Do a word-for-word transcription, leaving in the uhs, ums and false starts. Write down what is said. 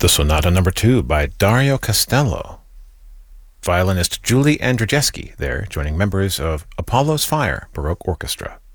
The Sonata Number Two by Dario Castello. Violinist Julie Andrzejewski there, joining members of Apollo's Fire Baroque Orchestra.